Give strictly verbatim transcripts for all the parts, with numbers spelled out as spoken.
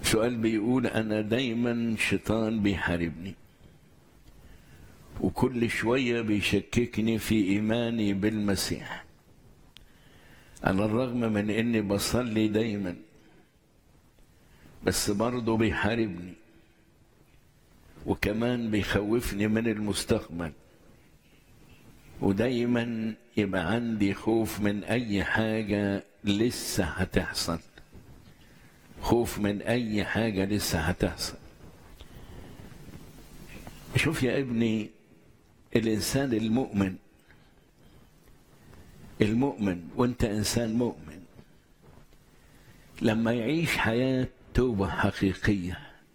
سؤال بيقول: أنا دايما شيطان بيحاربني وكل شوية بيشككني في إيماني بالمسيح، على الرغم من إني بصلي دايما، بس برضه بيحاربني وكمان بيخوفني من المستقبل، ودايما يبقى عندي خوف من أي حاجة لسه هتحصل، خوف من أي حاجة لسه هتحصل. شوف يا ابني، الإنسان المؤمن المؤمن وانت إنسان مؤمن لما يعيش حياة توبة حقيقية،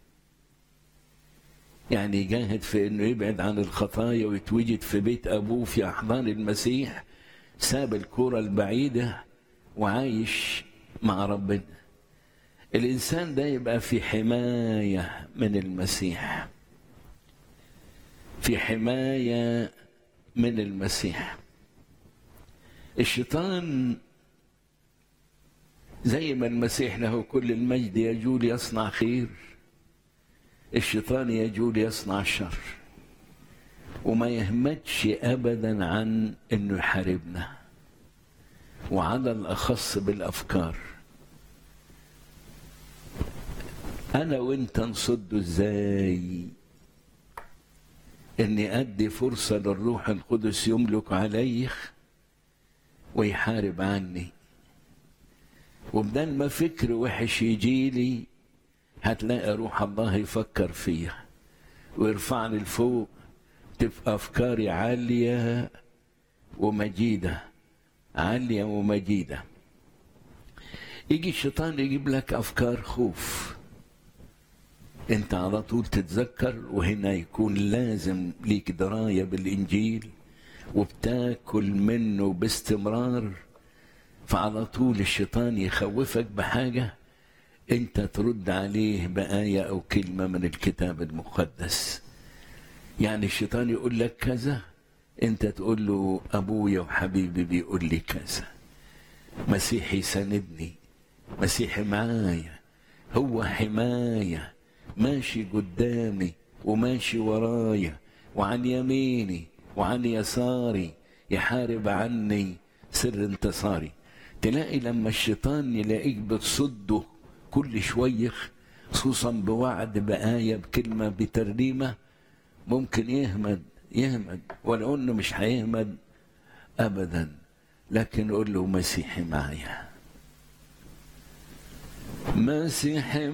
يعني يجاهد في انه يبعد عن الخطايا ويتوجد في بيت ابوه في احضان المسيح، ساب الكرة البعيدة وعايش مع ربنا، الانسان ده يبقى في حماية من المسيح، في حماية من المسيح. الشيطان زي ما المسيح له كل المجد يجول يصنع خير، الشيطان يجول يصنع شر، وما يهمتش ابدا عن انه يحاربنا، وعلى الاخص بالافكار. انا وانت نصده ازاي؟ اني ادي فرصه للروح القدس يملك علي ويحارب عني، وبدل ما فكر وحش يجيلي هتلاقي روح الله يفكر فيها ويرفعني لفوق، تبقى أفكاري عالية ومجيدة، عالية ومجيدة. يجي الشيطان يجيب لك أفكار خوف، انت على طول تتذكر، وهنا يكون لازم ليك دراية بالإنجيل وبتاكل منه باستمرار، فعلى طول الشيطان يخوفك بحاجة انت ترد عليه بآية او كلمة من الكتاب المقدس. يعني الشيطان يقول لك كذا، انت تقول له ابويا وحبيبي بيقول لي كذا، مسيحي ساندني، مسيحي معايا، هو حماية، ماشي قدامي وماشي ورايا وعن يميني وعن يساري، يحارب عني سر انتصاري. تلاقي لما الشيطان يلاقيك بتصده كل شوية، خصوصا بوعد بآية بكلمة بترنيمة، ممكن يهمد يهمد ولو انه مش هيهمد ابدا، لكن قول له مسيحي معايا، مسيحي